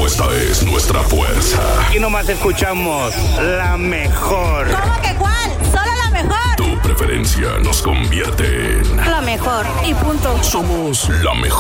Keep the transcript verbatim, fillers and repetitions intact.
respuesta es nuestra fuerza. Aquí nomás escuchamos la mejor. ¿Cómo que cuál? Solo la mejor. Tu preferencia nos convierte en La mejor y punto. Somos la mejor.